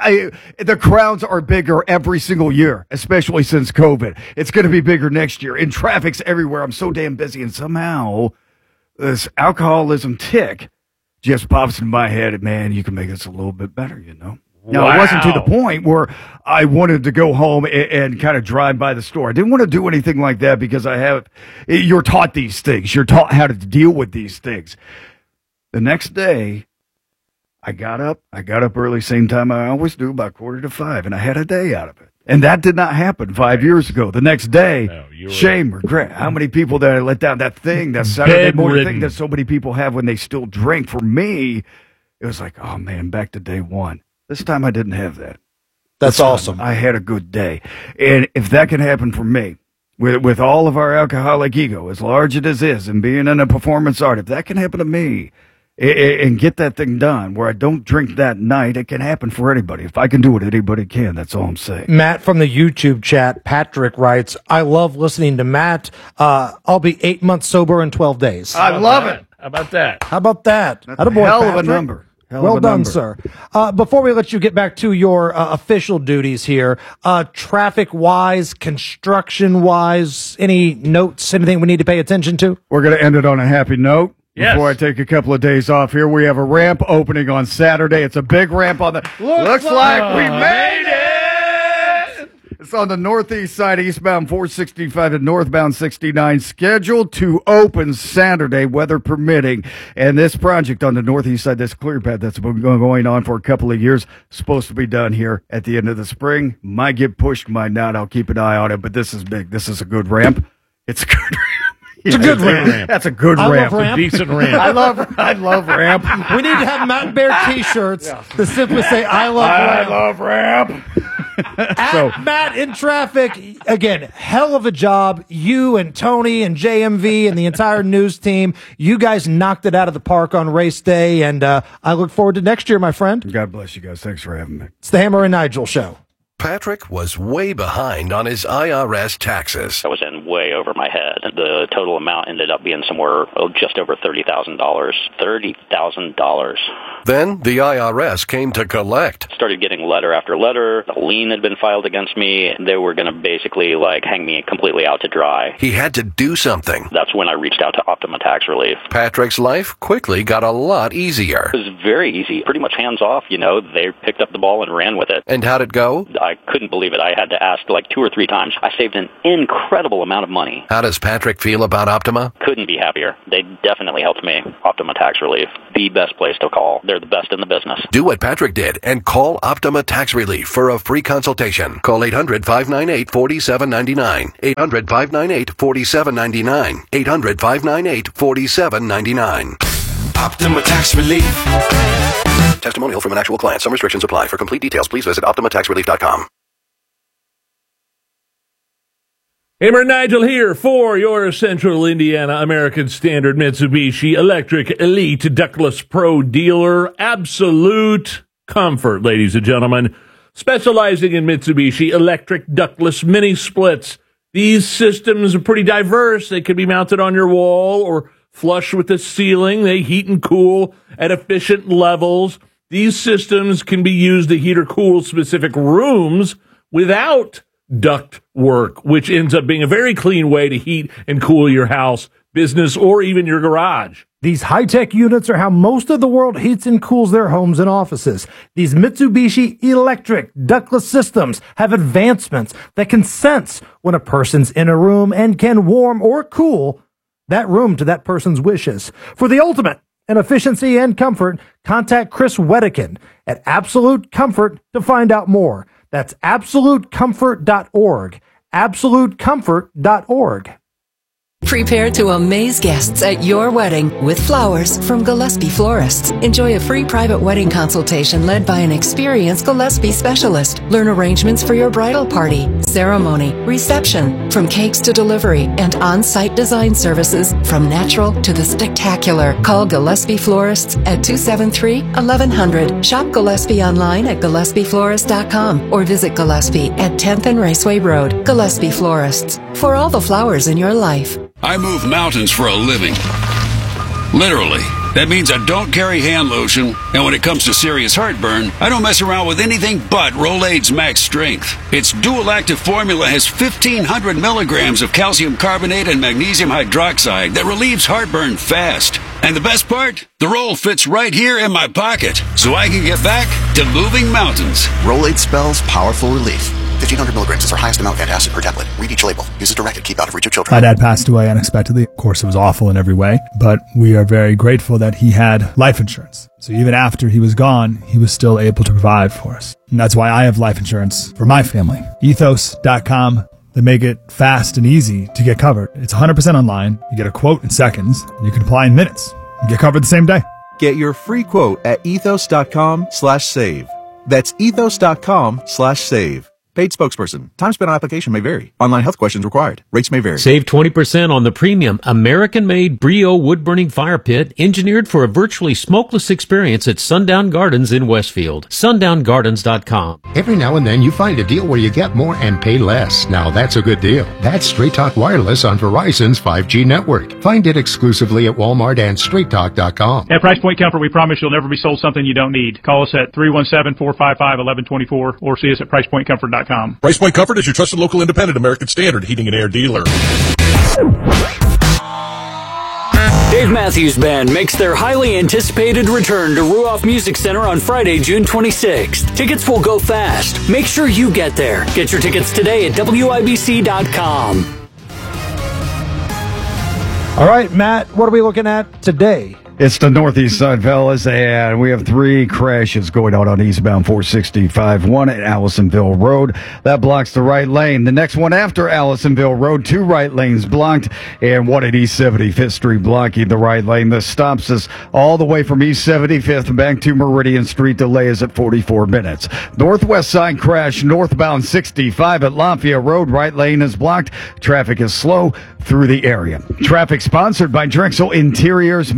The crowds are bigger every single year, especially since COVID. It's going to be bigger next year. And traffic's everywhere. I'm so damn busy, and somehow this alcoholism tick just pops in my head, and man, you can make this a little bit better, you know? Now, it wasn't to the point where I wanted to go home and kind of drive by the store. I didn't want to do anything like that because you're taught these things. You're taught how to deal with these things. The next day, I got up early, same time I always do, about 4:45, and I had a day out of it. And that did not happen 5 years ago. The next day, shame, regret. How many people did I let down? That thing, that Saturday morning thing that so many people have when they still drink. For me, it was like, oh man, back to day one. This time I didn't have that. That's awesome. I had a good day. And if that can happen for me, with all of our alcoholic ego, as large as it is, and being in a performance art, if that can happen to me, and get that thing done where I don't drink that night, it can happen for anybody. If I can do it, anybody can. That's all I'm saying. Matt from the YouTube chat, Patrick writes, I love listening to Matt. I'll be 8 months sober in 12 days. I love it. How about that? How about that? That's a hell of a number. Well done, sir. Before we let you get back to your official duties here, traffic-wise, construction-wise, any notes, anything we need to pay attention to? We're going to end it on a happy note. Yes. Before I take a couple of days off here, we have a ramp opening on Saturday. It's a big ramp on the... Looks like we made it! It's on the northeast side, eastbound 465 and northbound 69, scheduled to open Saturday, weather permitting. And this project on the northeast side, this clear path that's been going on for a couple of years, supposed to be done here at the end of the spring. Might get pushed, might not. I'll keep an eye on it, but this is big. This is a good ramp. It's a good ramp. It's a good ramp. That's a good ramp. Ramp. A decent ramp. I love ramp. We need to have Mountain Bear T-shirts to simply say, I love ramp. At Matt in Traffic, again, hell of a job. You and Tony and JMV and the entire news team, you guys knocked it out of the park on race day, and I look forward to next year, my friend. God bless you guys. Thanks for having me. It's the Hammer and Nigel Show. Patrick was way behind on his IRS taxes. I was in way over my my head. The total amount ended up being somewhere just over $30,000. $30,000. Then the IRS came to collect. Started getting letter after letter. A lien had been filed against me. They were going to basically hang me completely out to dry. He had to do something. That's when I reached out to Optima Tax Relief. Patrick's life quickly got a lot easier. It was very easy, pretty much hands off. They picked up the ball and ran with it. And how'd it go? I couldn't believe it. I had to ask 2 or 3 times. I saved an incredible amount of money. How does Patrick feel about Optima? Couldn't be happier. They definitely helped me. Optima Tax Relief, the best place to call. They're the best in the business. Do what Patrick did and call Optima Tax Relief for a free consultation. Call 800-598-4799. 800-598-4799. 800-598-4799. Optima Tax Relief. Testimonial from an actual client. Some restrictions apply. For complete details, please visit OptimaTaxRelief.com. Hammer Nigel here for your Central Indiana American Standard Mitsubishi Electric Elite Ductless Pro dealer. Absolute comfort, ladies and gentlemen. Specializing in Mitsubishi electric ductless mini splits. These systems are pretty diverse. They can be mounted on your wall or flush with the ceiling. They heat and cool at efficient levels. These systems can be used to heat or cool specific rooms without duct work, which ends up being a very clean way to heat and cool your house, business, or even your garage. These high-tech units are how most of the world heats and cools their homes and offices. These Mitsubishi electric ductless systems have advancements that can sense when a person's in a room and can warm or cool that room to that person's wishes. For the ultimate in efficiency and comfort, contact Chris Wedekin at Absolute Comfort to find out more. That's AbsoluteComfort.org. AbsoluteComfort.org. Prepare to amaze guests at your wedding with flowers from Gillespie Florists. Enjoy a free private wedding consultation led by an experienced Gillespie specialist. Learn arrangements for your bridal party, ceremony, reception, from cakes to delivery, and on-site design services from natural to the spectacular. Call Gillespie Florists at 273-1100. Shop Gillespie online at GillespieFlorist.com or visit Gillespie at 10th and Raceway Road. Gillespie Florists. For all the flowers in your life. I move mountains for a living. Literally. That means I don't carry hand lotion, and when it comes to serious heartburn, I don't mess around with anything but Rolaids Max Strength. Its dual-active formula has 1,500 milligrams of calcium carbonate and magnesium hydroxide that relieves heartburn fast. And the best part? The roll fits right here in my pocket, so I can get back to moving mountains. Rolaids spells powerful relief. 1,500 milligrams is our highest amount of antacid per tablet. Read each label. Use as directed. Keep out of reach of children. My dad passed away unexpectedly. Of course, it was awful in every way, but we are very grateful that he had life insurance. So even after he was gone, he was still able to provide for us. And that's why I have life insurance for my family. Ethos.com. They make it fast and easy to get covered. It's 100% online. You get a quote in seconds, and you can apply in minutes. You get covered the same day. Get your free quote at ethos.com/save. That's ethos.com/save. Paid spokesperson. Time spent on application may vary. Online health questions required. Rates may vary. Save 20% on the premium American-made Brio wood-burning fire pit engineered for a virtually smokeless experience at Sundown Gardens in Westfield. SundownGardens.com. Every now and then you find a deal where you get more and pay less. Now that's a good deal. That's Straight Talk Wireless on Verizon's 5G network. Find it exclusively at Walmart and StraightTalk.com. At Price Point Comfort, we promise you'll never be sold something you don't need. Call us at 317-455-1124 or see us at PricePointComfort.com. Price Point Comfort is your trusted local independent American Standard heating and air dealer. Dave Matthews Band makes their highly anticipated return to Ruoff Music Center on Friday, June 26th. Tickets will go fast. Make sure you get there. Get your tickets today at WIBC.com. All right, Matt, what are we looking at today? It's the northeast side, fellas, and we have 3 crashes going out on eastbound 465. One at Allisonville Road. That blocks the right lane. The next one after Allisonville Road, 2 right lanes blocked, and one at East 75th Street blocking the right lane. This stops us all the way from East 75th back to Meridian Street. Delay is at 44 minutes. Northwest side crash, northbound 65 at Lafayette Road. Right lane is blocked. Traffic is slow through the area. Traffic sponsored by Drexel Interiors. Meet Drexel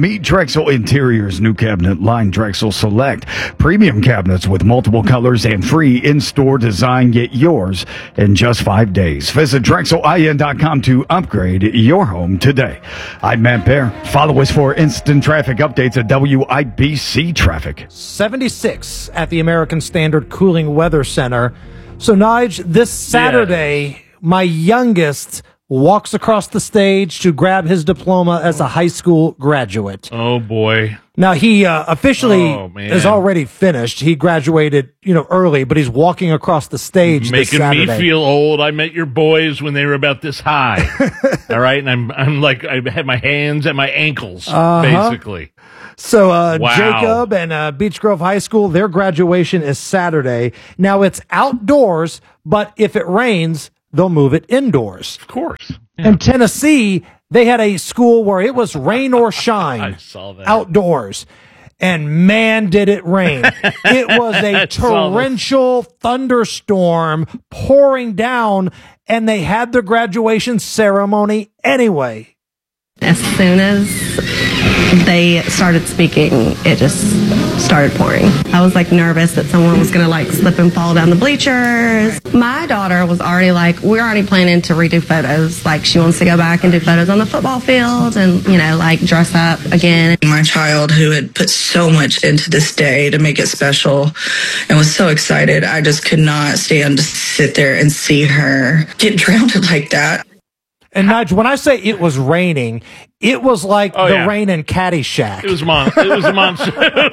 Drexel Interiors new cabinet line, Drexel Select. Premium cabinets with multiple colors and free in-store design. Get yours in just 5 days. Visit DrexelIN.com to upgrade your home today. I'm Matt Bear. Follow us for instant traffic updates at WIBC Traffic. 76 at the American Standard Cooling Weather Center. So, Nige, this Saturday, my youngest walks across the stage to grab his diploma as a high school graduate. Oh, boy. Now, he officially is already finished. He graduated, early, but he's walking across the stage this Saturday. Making me feel old. I met your boys when they were about this high. All right? And I'm like, I had my hands at my ankles, basically. So, Jacob and Beech Grove High School, their graduation is Saturday. Now, it's outdoors, but if it rains, they'll move it indoors. Of course. Yeah. In Tennessee, they had a school where it was rain or shine I saw that. outdoors. And man, did it rain. It was a torrential thunderstorm pouring down, and they had their graduation ceremony anyway. As soon as they started speaking, it just started pouring. I was nervous that someone was gonna slip and fall down the bleachers. My daughter was already we're already planning to redo photos. She wants to go back and do photos on the football field and, dress up again. My child, who had put so much into this day to make it special and was so excited, I just could not stand to sit there and see her get drowned like that. And Nigel, when I say it was raining, it was the rain in Caddyshack. It was a monsoon.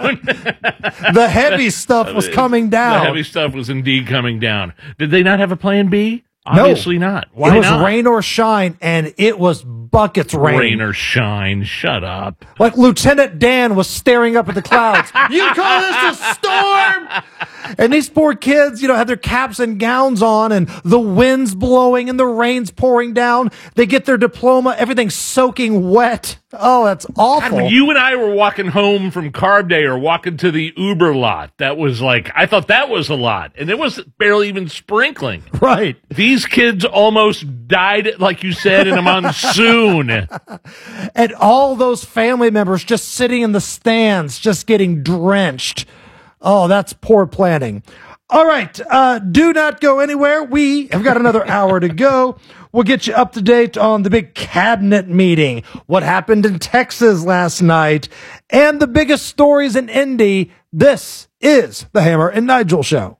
The heavy stuff was coming down. The heavy stuff was indeed coming down. Did they not have a plan B? Obviously not. Why it was not? rain or shine, and it was buckets rain. Rain or shine. Shut up. Lieutenant Dan was staring up at the clouds. You call this a storm? And these poor kids, had their caps and gowns on, and the wind's blowing and the rain's pouring down. They get their diploma, everything's soaking wet. Oh, that's awful. God, when you and I were walking home from Carb Day or walking to the Uber lot, that was I thought that was a lot. And it was barely even sprinkling. Right. These kids almost died, like you said, in a monsoon. And all those family members just sitting in the stands, just getting drenched. Oh, that's poor planning. All right. Do not go anywhere. We have got another hour to go. We'll get you up to date on the big cabinet meeting, what happened in Texas last night, and the biggest stories in Indy. This is the Hammer and Nigel Show.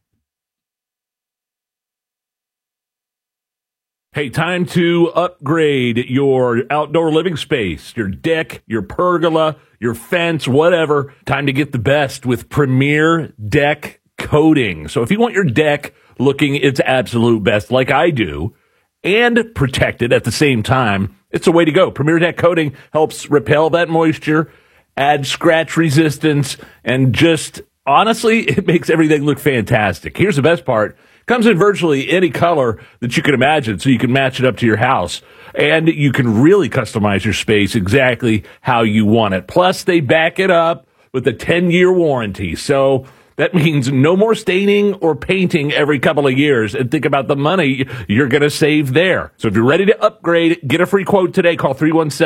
Hey, time to upgrade your outdoor living space, your deck, your pergola, your fence, whatever. Time to get the best with Premier Deck Coating. So if you want your deck looking its absolute best, like I do, and protected at the same time, it's a way to go. Premier Deck Coating helps repel that moisture, add scratch resistance, and just honestly, it makes everything look fantastic. Here's the best part. Comes in virtually any color that you can imagine, so you can match it up to your house. And you can really customize your space exactly how you want it. Plus, they back it up with a 10-year warranty. So that means no more staining or painting every couple of years. And think about the money you're going to save there. So if you're ready to upgrade, get a free quote today. Call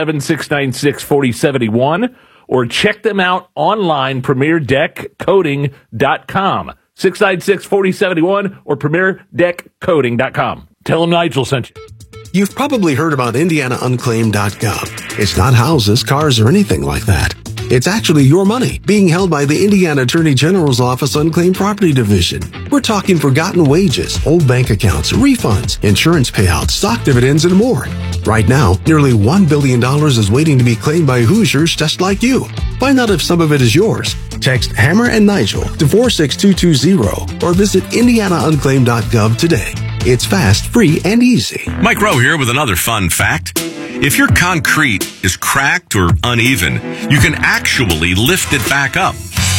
317-696-4071 or check them out online, PremierDeckCoating.com. 696-4071 or PremierDeckCoating.com. Tell them Nigel sent you. You've probably heard about IndianaUnclaimed.gov. It's not houses, cars, or anything like that. It's actually your money being held by the Indiana Attorney General's Office Unclaimed Property Division. We're talking forgotten wages, old bank accounts, refunds, insurance payouts, stock dividends, and more. Right now, nearly $1 billion is waiting to be claimed by Hoosiers just like you. Find out if some of it is yours. Text Hammer and Nigel to 46220 or visit IndianaUnclaimed.gov today. It's fast, free, and easy. Mike Rowe here with another fun fact. If your concrete is cracked or uneven, you can actually lift it back up.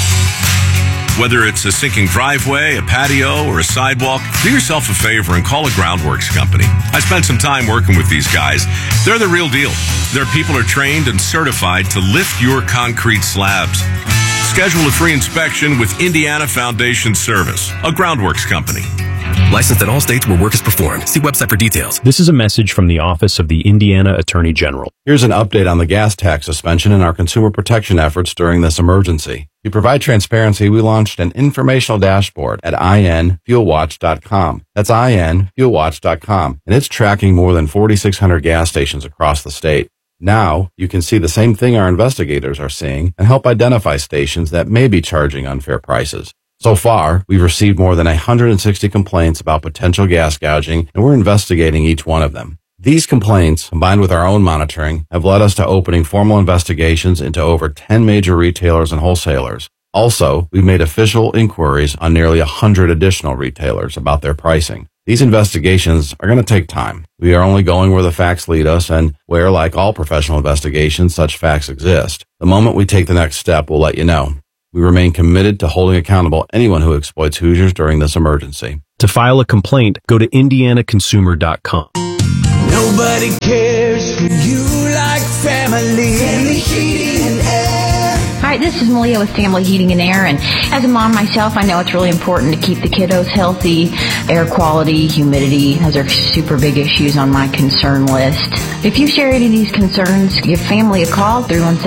Whether it's a sinking driveway, a patio, or a sidewalk, do yourself a favor and call a Groundworks company. I spent some time working with these guys. They're the real deal. Their people are trained and certified to lift your concrete slabs. Schedule a free inspection with Indiana Foundation Service, a Groundworks company. Licensed in all states where work is performed. See website for details. This is a message from the Office of the Indiana Attorney General. Here's an update on the gas tax suspension and our consumer protection efforts during this emergency. To provide transparency, we launched an informational dashboard at infuelwatch.com. That's infuelwatch.com, and it's tracking more than 4,600 gas stations across the state. Now, you can see the same thing our investigators are seeing and help identify stations that may be charging unfair prices. So far, we've received more than 160 complaints about potential gas gouging, and we're investigating each one of them. These complaints, combined with our own monitoring, have led us to opening formal investigations into over 10 major retailers and wholesalers. Also, we've made official inquiries on nearly 100 additional retailers about their pricing. These investigations are going to take time. We are only going where the facts lead us and where, like all professional investigations, such facts exist. The moment we take the next step, we'll let you know. We remain committed to holding accountable anyone who exploits Hoosiers during this emergency. To file a complaint, go to indianaconsumer.com. Nobody cares for you like family. Family Heating and Air. Hi, this is Malia with Family Heating and Air, and as a mom myself, I know it's really important to keep the kiddos healthy. Air quality, humidity, those are super big issues on my concern list. If you share any of these concerns, give Family a call,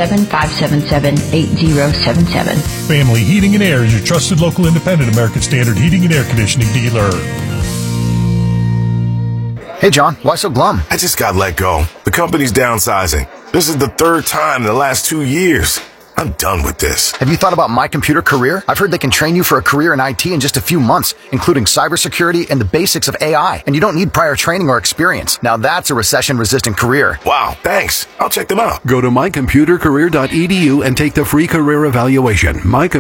317-577-8077. Family Heating and Air is your trusted local independent American Standard heating and air conditioning dealer. Hey, John, why so glum? I just got let go. The company's downsizing. This is the third time in the last 2 years. I'm done with this. Have you thought about My Computer Career? I've heard they can train you for a career in IT in just a few months, including cybersecurity and the basics of AI. And you don't need prior training or experience. Now that's a recession-resistant career. Wow, thanks. I'll check them out. Go to mycomputercareer.edu and take the free career evaluation.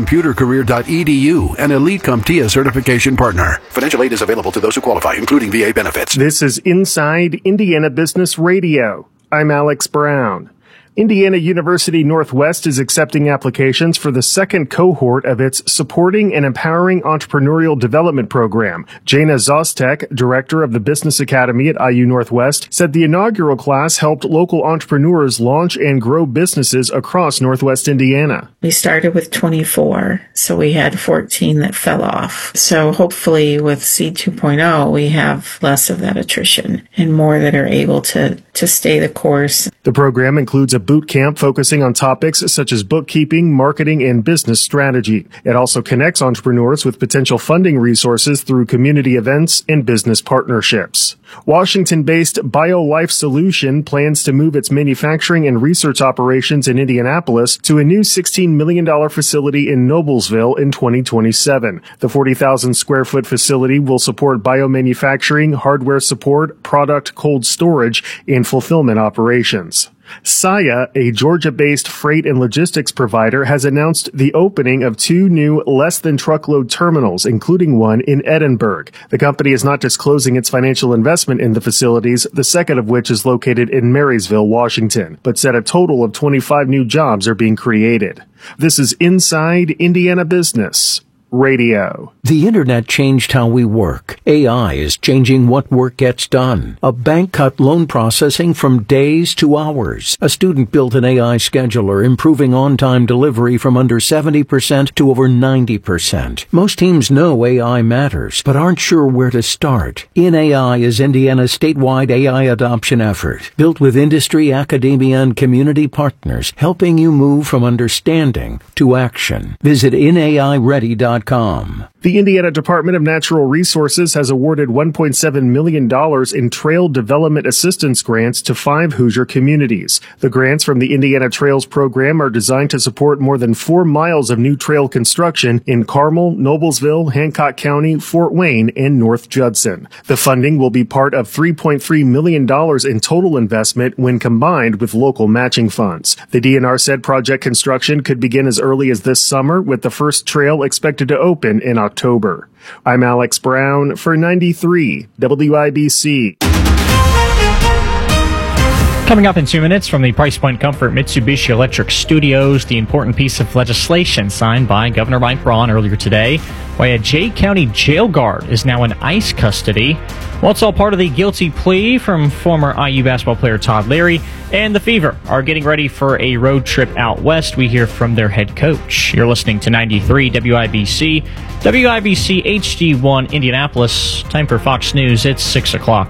Mycomputercareer.edu, an Elite CompTIA certification partner. Financial aid is available to those who qualify, including VA benefits. This is Inside Indiana Business Radio. I'm Alex Brown. Indiana University Northwest is accepting applications for the second cohort of its Supporting and Empowering Entrepreneurial Development Program. Jana Zostek, director of the Business Academy at IU Northwest, said the inaugural class helped local entrepreneurs launch and grow businesses across Northwest Indiana. We started with 24, so we had 14 that fell off. So hopefully with Seed 2.0, we have less of that attrition and more that are able to stay the course. The program includes a boot camp focusing on topics such as bookkeeping, marketing, and business strategy. It also connects entrepreneurs with potential funding resources through community events and business partnerships. Washington-based BioLife Solution plans to move its manufacturing and research operations in Indianapolis to a new $16 million facility in Noblesville in 2027. The 40,000 square foot facility will support biomanufacturing, hardware support, product cold storage, and fulfillment operations. Saia, a Georgia-based freight and logistics provider, has announced the opening of 2 new less-than-truckload terminals, including one in Edinburgh. The company is not disclosing its financial investment in the facilities, the second of which is located in Marysville, Washington, but said a total of 25 new jobs are being created. This is Inside Indiana Business Radio. The internet changed how we work. AI is changing what work gets done. A bank cut loan processing from days to hours. A student built an AI scheduler, improving on-time delivery from under 70% to over 90%. Most teams know AI matters, but aren't sure where to start. InAI is Indiana's statewide AI adoption effort, built with industry, academia, and community partners, helping you move from understanding to action. Visit InAIReady.com. The Indiana Department of Natural Resources has awarded $1.7 million in trail development assistance grants to 5 Hoosier communities. The grants from the Indiana Trails program are designed to support more than 4 miles of new trail construction in Carmel, Noblesville, Hancock County, Fort Wayne, and North Judson. The funding will be part of $3.3 million in total investment when combined with local matching funds. The DNR said project construction could begin as early as this summer, with the first trail expected to open in October. I'm Alex Brown for 93 WIBC. Coming up in 2 minutes from the Price Point Comfort Mitsubishi Electric Studios, the important piece of legislation signed by Governor Mike Braun earlier today, why a Jay County jail guard is now in ICE custody. Well, it's all part of the guilty plea from former IU basketball player Todd Leary, and the Fever are getting ready for a road trip out west. We hear from their head coach. You're listening to 93 WIBC, WIBC HD1 Indianapolis. Time for Fox News. It's 6 o'clock.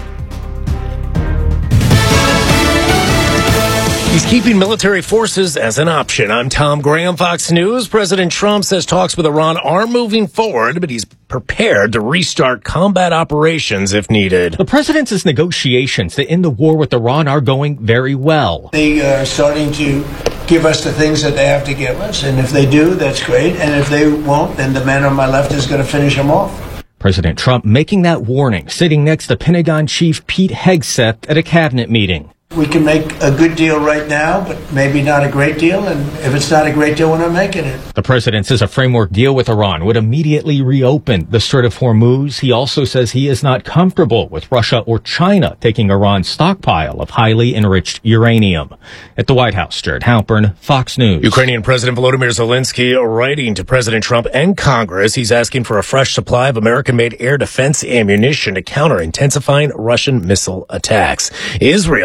He's keeping military forces as an option. I'm Tom Graham, Fox News. President Trump says talks with Iran are moving forward, but he's prepared to restart combat operations if needed. The president's negotiations to end the war with Iran are going very well. They are starting to give us the things that they have to give us, and if they do, that's great, and if they won't, then the man on my left is going to finish them off. President Trump making that warning, sitting next to Pentagon Chief Pete Hegseth at a cabinet meeting. We can make a good deal right now, but maybe not a great deal. And if it's not a great deal, we're not making it. The president says a framework deal with Iran would immediately reopen the Strait of Hormuz. He also says he is not comfortable with Russia or China taking Iran's stockpile of highly enriched uranium. At the White House, Jared Halpern, Fox News. Ukrainian President Volodymyr Zelensky writing to President Trump and Congress. He's asking for a fresh supply of American-made air defense ammunition to counter intensifying Russian missile attacks. Israel